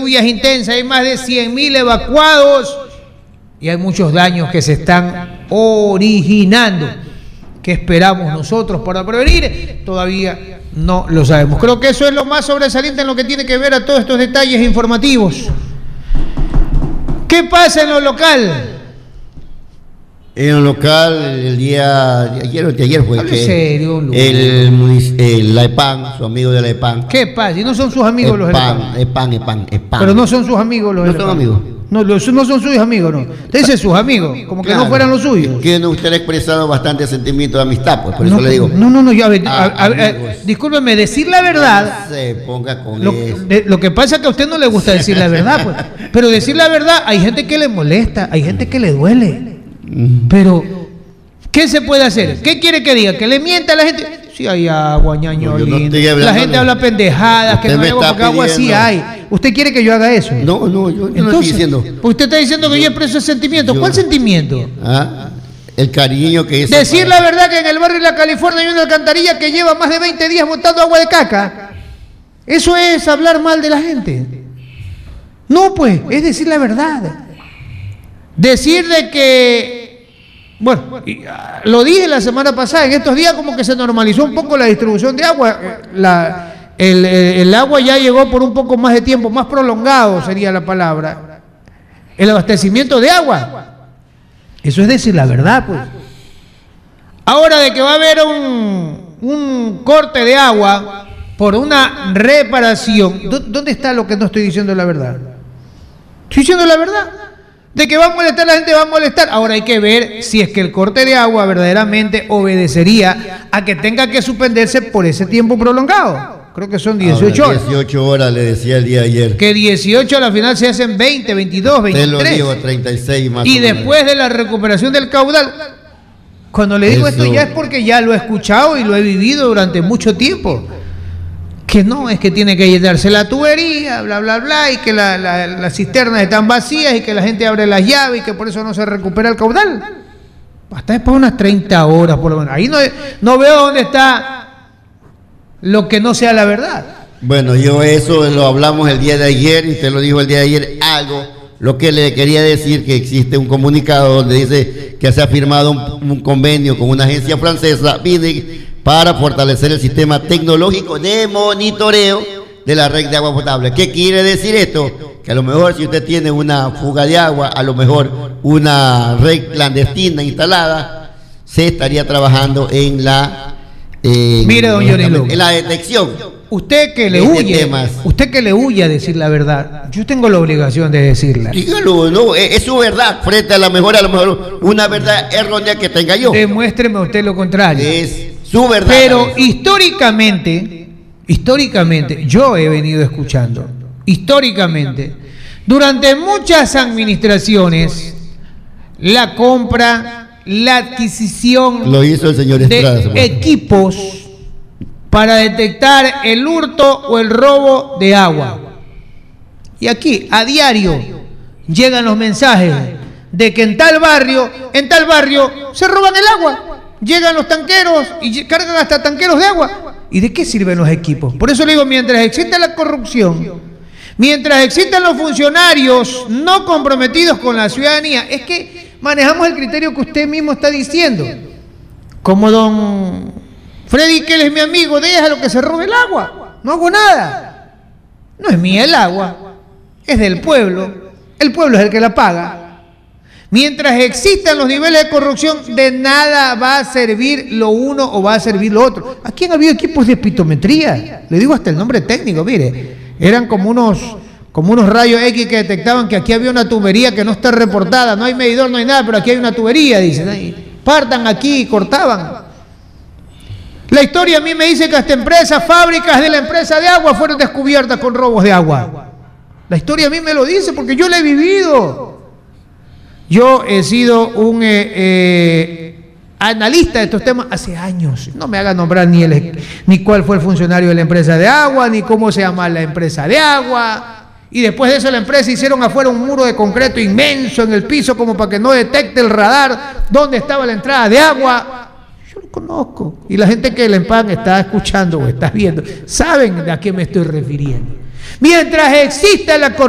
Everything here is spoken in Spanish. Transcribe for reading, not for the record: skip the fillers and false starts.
lluvias intensas, hay más de 100.000 evacuados y hay muchos daños que se están originando. ¿Qué esperamos nosotros para prevenir? Todavía no lo sabemos. Creo que eso es lo más sobresaliente en lo que tiene que ver a todos estos detalles informativos. ¿Qué pasa en lo local? En lo local, el día de ayer o de ayer fue Hable que serio, la EPAN, su amigo de la EPAN. ¿Qué pasa? Y no son sus amigos los de la EPAN. Pero no son sus amigos los de la No son amigos. No, no son sus amigos, no. Usted dice sus amigos, como que Claro, no fueran los suyos. que usted ha expresado bastante sentimiento de amistad, pues por eso le digo. No, ya ve, amigos. discúlpeme, decir la verdad. No se ponga con eso. Lo que pasa es que a usted no le gusta decir la verdad, pues. Pero decir la verdad, hay gente que le molesta, hay gente que le duele. Pero, ¿qué se puede hacer? ¿Qué quiere que diga? ¿Que le mienta a la gente? Sí hay agua, ñaño No, yo no lindo. estoy hablando La gente de- habla pendejadas, que Usted no me hay agua, está porque agua sí pidiendo- hay. ¿Usted quiere que yo haga eso? No, yo no estoy diciendo. Pues usted está diciendo que yo expreso ese sentimiento. ¿Cuál sentimiento? El cariño que es. Decir la verdad que en el barrio de la California hay una alcantarilla que lleva más de 20 días botando agua de caca. Eso es hablar mal de la gente. No, pues, es decir la verdad. Decir de que, bueno, lo dije la semana pasada, en estos días como que se normalizó un poco la distribución de agua. El agua ya llegó por un poco más de tiempo, más prolongado sería la palabra. El abastecimiento de agua. Eso es decir la verdad, pues. Ahora de que va a haber un corte de agua por una reparación, ¿dónde está lo que no estoy diciendo la verdad? Estoy diciendo la verdad. De que va a molestar, la gente va a molestar. Ahora hay que ver si es que el corte de agua verdaderamente obedecería a que tenga que suspenderse por ese tiempo prolongado. Creo que son 18 horas. 18 horas, le decía el día de ayer. Que 18 a la final se hacen 20, 22, Te lo 23. digo, 36 más. Y después de la recuperación del caudal, cuando le digo esto ya es porque ya lo he escuchado y lo he vivido durante mucho tiempo. Que no, es que tiene que llenarse la tubería, bla, bla, bla, y que las cisternas están vacías y que la gente abre las llaves y que por eso no se recupera el caudal. Hasta después de unas 30 horas por lo menos. Ahí no veo dónde está lo que no sea la verdad. Bueno, yo eso lo hablamos el día de ayer y usted lo dijo el día de ayer, algo, lo que le quería decir que existe un comunicado donde dice que se ha firmado un convenio con una agencia francesa, para fortalecer el sistema tecnológico de monitoreo de la red de agua potable. ¿Qué quiere decir esto? Que a lo mejor si usted tiene una fuga de agua, a lo mejor una red clandestina instalada, se estaría trabajando en la mire, don Johnny López, en la detección. Usted que le huye a decir la verdad, yo tengo la obligación de decirla. Dígalo, no, es su verdad, frente a lo mejor una verdad errónea que tenga yo. Demuéstreme usted lo contrario. Es su verdad. Pero históricamente, yo he venido escuchando, históricamente, durante muchas administraciones, la compra, la adquisición lo hizo el señor Estrada, de equipos para detectar el hurto o el robo de agua. Y aquí, a diario, llegan los mensajes de que en tal barrio se roban el agua. Llegan los tanqueros y cargan hasta tanqueros de agua. ¿Y de qué sirven los equipos? Por eso le digo, mientras exista la corrupción, mientras existan los funcionarios no comprometidos con la ciudadanía, es que manejamos el criterio que usted mismo está diciendo. Como don Freddy, que él es mi amigo, déjalo que se robe el agua. No hago nada. No es mía el agua, es del pueblo. El pueblo es el que la paga. Mientras existan los niveles de corrupción, de nada va a servir lo uno o va a servir lo otro. Aquí han habido equipos de espitometría, le digo hasta el nombre técnico, mire, eran como unos rayos X que detectaban que aquí había una tubería que no está reportada, no hay medidor, no hay nada, pero aquí hay una tubería, dicen, ahí, partan aquí y cortaban. La historia a mí me dice que hasta empresas, fábricas de la empresa de agua fueron descubiertas con robos de agua. La historia a mí me lo dice porque yo la he vivido. Yo he sido un analista de estos temas hace años. No me haga nombrar ni cuál fue el funcionario de la empresa de agua, ni cómo se llama la empresa de agua. Y después de eso la empresa hicieron afuera un muro de concreto inmenso en el piso como para que no detecte el radar dónde estaba la entrada de agua. Yo lo conozco. Y la gente que el EMPAN está escuchando o está viendo, saben a qué me estoy refiriendo. Mientras exista la corrupción,